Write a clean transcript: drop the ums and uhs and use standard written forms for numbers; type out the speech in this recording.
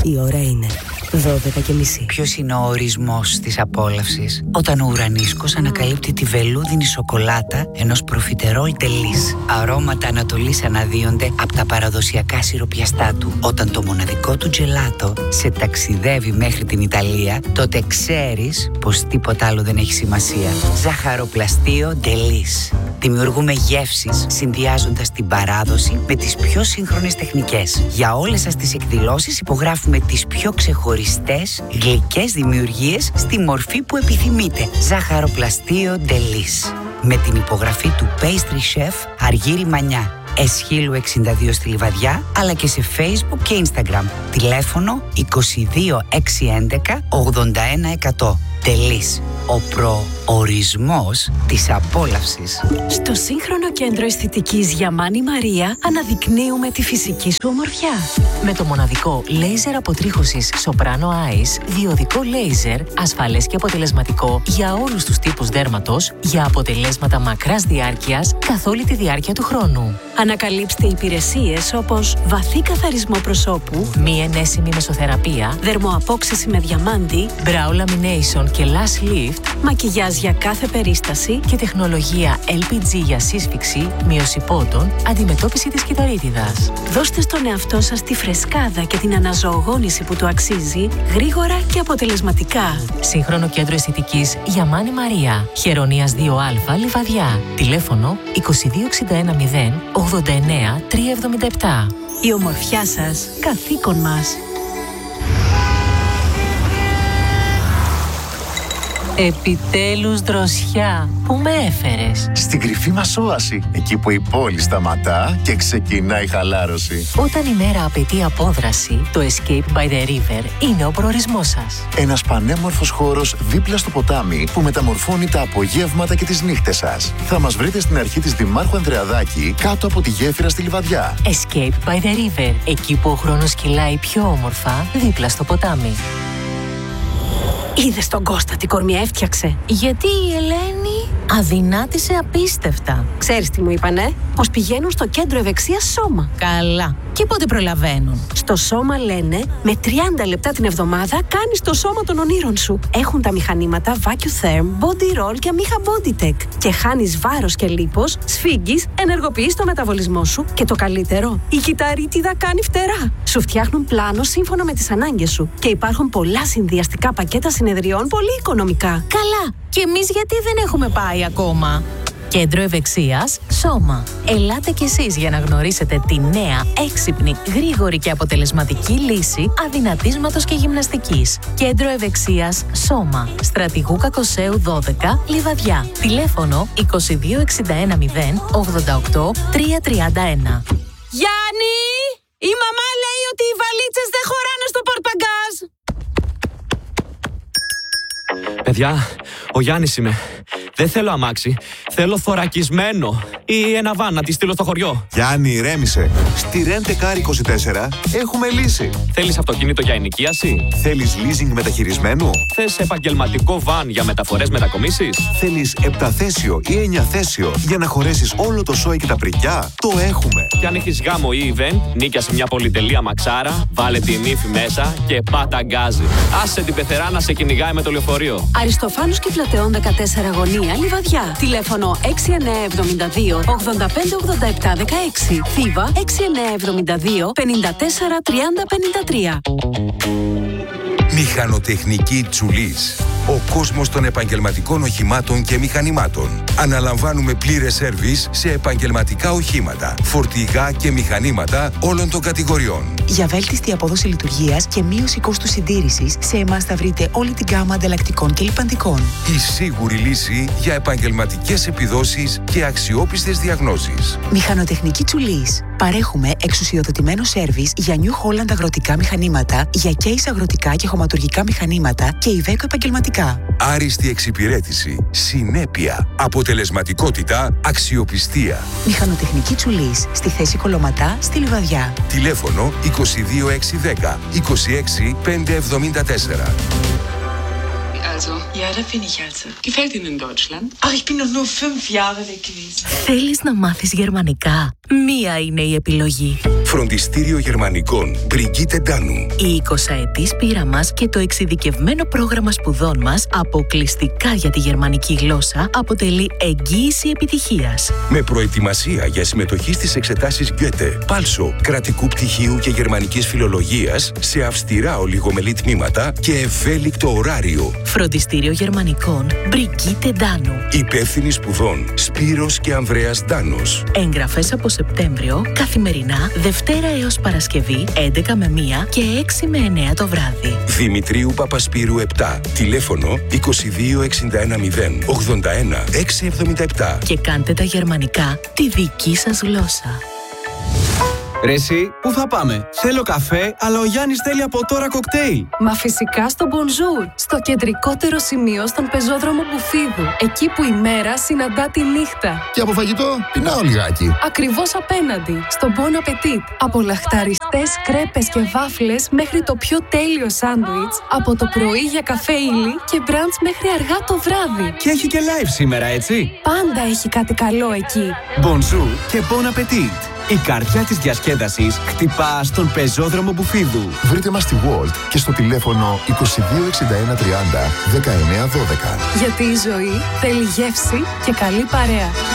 Η ώρα είναι 12:30. Ποιος είναι ο ορισμός της απόλαυσης? Όταν ο ουρανίσκος ανακαλύπτει τη βελούδινη σοκολάτα ενός προφιτερόλ τελής. Αρώματα Ανατολής αναδύονται από τα παραδοσιακά σιροπιαστά του. Όταν το μοναδικό του τζελάτο σε ταξιδεύει μέχρι την Ιταλία, τότε ξέρεις πως τίποτα άλλο δεν έχει σημασία. Ζαχαροπλαστείο τελής. Δημιουργούμε γεύσεις συνδυάζοντας την παράδοση με τις πιο σύγχρονες τεχνικές. Για όλες σας τις εκδηλώσεις υπογράφουμε τις πιο ξεχωριστές γλυκές δημιουργίες στη μορφή που επιθυμείτε. Ζαχαροπλαστείο Ντελής. Με την υπογραφή του Pastry Chef Αργύρη Μανιά. Εσχύλου 62 στη Λιβαδιά, αλλά και σε Facebook και Instagram. Τηλέφωνο 22 611 81 100. Τελής. Ο προορισμός της απόλαυσης. Στο σύγχρονο κέντρο αισθητικής Γιαμάνη Μαρία αναδεικνύουμε τη φυσική σου ομορφιά. Με το μοναδικό λέιζερ αποτρίχωσης Soprano Eyes, διοδικό λέιζερ, ασφαλές και αποτελεσματικό για όλους τους τύπους δέρματος, για αποτελέσματα μακράς διάρκειας καθ' όλη τη διάρκεια του χρόνου. Ανακαλύψτε υπηρεσίες όπως βαθύ καθαρισμό προσώπου, μη ενέσιμη μεσοθεραπεία, δερμοαπόξεση με διαμάντι, brow lamination και lash lift, μακιγιάζ για κάθε περίσταση και τεχνολογία LPG για σύσφυξη, μείωση πόντων, αντιμετώπιση της κυταρίτιδας. Δώστε στον εαυτό σας τη φρεσκάδα και την αναζωογόνηση που του αξίζει, γρήγορα και αποτελεσματικά. Σύγχρονο κέντρο αισθητικής Γιαμάνη Μαρία, Χερονίας 2Α, Λιβαδιά. Τηλέφωνο 2261 0 89 377. Η ομορφιά σας, καθήκον μας. Επιτέλους δροσιά, πού με έφερες? Στην κρυφή μας όαση, εκεί που η πόλη σταματά και ξεκινά η χαλάρωση. Όταν η μέρα απαιτεί απόδραση, το Escape by the River είναι ο προορισμός σας. Ένας πανέμορφος χώρος δίπλα στο ποτάμι που μεταμορφώνει τα απογεύματα και τις νύχτες σας. Θα μας βρείτε στην αρχή της Δημάρχου Ανδρεαδάκη, κάτω από τη γέφυρα στη Λιβαδιά. Escape by the River, εκεί που ο χρόνος κυλάει πιο όμορφα, δίπλα στο ποτάμι. Είδες τον Κώστα τι κορμιά έφτιαξε? Γιατί η Ελένη αδυνάτησε απίστευτα. Ξέρεις τι μου είπανε? Πως πηγαίνουν στο κέντρο ευεξίας Σώμα. Καλά. Και πότε προλαβαίνουν? Στο Σώμα λένε με 30 λεπτά την εβδομάδα κάνεις το σώμα των ονείρων σου. Έχουν τα μηχανήματα VacuTherm, Body Roll και Amiga BodyTech. Και χάνεις βάρος και λίπος, σφίγγεις, ενεργοποιείς το μεταβολισμό σου και το καλύτερο, η κυταρίτιδα κάνει φτερά. Σου φτιάχνουν πλάνο σύμφωνα με τις ανάγκες σου. Και υπάρχουν πολλά συνδυαστικά πακέτα συνεδριών πολύ οικονομικά. Καλά. Και εμείς γιατί δεν έχουμε πάει ακόμα? Κέντρο Ευεξίας Σώμα. Ελάτε κι εσείς για να γνωρίσετε τη νέα, έξυπνη, γρήγορη και αποτελεσματική λύση αδυνατίσματος και γυμναστικής. Κέντρο Ευεξίας Σώμα. Στρατηγού Κακοσέου 12, Λιβαδιά. Τηλέφωνο 2261 0 88 331. Γιάννη! Η μαμά λέει ότι οι βαλίτσες δεν χωράνε στο πορτμπαγκάζ. Παιδιά, ο Γιάννης είμαι. Δεν θέλω αμάξι, θέλω θωρακισμένο. Ή ένα βαν να τη στείλω στο χωριό. Γιάννη, ηρέμησε. Στη Rent-A-Car 24 έχουμε λύση. Θέλεις αυτοκίνητο για ενοικίαση? Θέλεις leasing μεταχειρισμένου? Θες επαγγελματικό βαν για μεταφορές μετακομίσεις? Θέλεις 7θέσιο ή 9θέσιο για να χωρέσεις όλο το σόι και τα πρικιά? Το έχουμε. Και αν έχεις γάμο ή event, νίκιασε μια πολυτελεία μαξάρα, βάλε την ύφη μέσα και πάτα γκάζι. Άσε την πεθερά να σε κυνηγάει με το λεωφορείο. Αριστοφάνους και Πλατεών 14 Γωνία, Λιβαδιά. Τηλέφωνο 6972 8587 16. Θήβα 6972 54 30 53. Μηχανοτεχνική Τσουλής. Ο κόσμος των επαγγελματικών οχημάτων και μηχανημάτων. Αναλαμβάνουμε πλήρες σέρβις σε επαγγελματικά οχήματα, φορτηγά και μηχανήματα όλων των κατηγοριών. Για βέλτιστη απόδοση λειτουργίας και μείωση κόστου συντήρησης, σε εμάς θα βρείτε όλη την γκάμα ανταλλακτικών και λιπαντικών. Η σίγουρη λύση για επαγγελματικές επιδόσεις και αξιόπιστες διαγνώσεις. Μηχανοτεχνική Τσουλής. Παρέχουμε εξουσιοδοτημένο σέρβις για New Holland αγροτικά μηχανήματα, για Case αγροτικά και χωματουργικά μηχανήματα και Iveco επαγγελματικά. Άριστη εξυπηρέτηση, συνέπεια, αποτελεσματικότητα, αξιοπιστία. Μηχανοτεχνική Τσουλής, στη θέση Κολωματά, στη Λιβαδιά. Τηλέφωνο 22610 26574. also? Ja, da bin ich also. Gefällt Ihnen in Deutschland? Ach, ich bin doch nur 5 Jahre weg gewesen. Θέλεις να μάθεις γερμανικά? Μία είναι η επιλογή. Φροντιστήριο Γερμανικών Brigitte Danu. Η 20ετής πείρα μας και το εξειδικευμένο πρόγραμμα σπουδών μας αποκλειστικά για τη γερμανική γλώσσα αποτελεί εγγύηση επιτυχίας. Με προετοιμασία για συμμετοχή στις εξετάσεις Goethe, Πάλσο, κρατικού πτυχίου και γερμανικής φιλολογίας σε αυστηρά ολιγομελή τμήματα και ευέλικτο ωράριο. Φροντιστήριο Γερμανικών Brigitte Danu. Υπεύθυνοι σπουδών Σπύρος και Ανδρέας Ντάνος. Εγγραφές από Σεπτέμβριο, καθημερινά, Δευτέρα έως Παρασκευή, 11 με 1 και 6 με 9 το βράδυ. Δημητρίου Παπασπύρου 7. Τηλέφωνο 22610 81 677. Και κάντε τα γερμανικά τη δική σας γλώσσα. Ρε εσύ, πού θα πάμε? Θέλω καφέ, αλλά ο Γιάννης θέλει από τώρα κοκτέιλ. Μα φυσικά στο Bonjour, στο κεντρικότερο σημείο στον πεζόδρομο Μπουφίδου. Εκεί που η μέρα συναντά τη νύχτα. Και από φαγητό, πεινάω λιγάκι. Ακριβώς απέναντι, στο Bon Appetit. Από λαχταριστές κρέπες και βάφλες μέχρι το πιο τέλειο σάντουιτς. Από το πρωί για καφέ ύλη και μπραντς μέχρι αργά το βράδυ. Και έχει και live σήμερα, έτσι? Πάντα έχει κάτι καλό εκεί. Bonjour και Bon Appetit. Η καρδιά της διασκέδασης χτυπά στον πεζόδρομο Μπουφίδου. Βρείτε μας στη Walt και στο τηλέφωνο 2261 30 19 12. Γιατί η ζωή θέλει γεύση και καλή παρέα.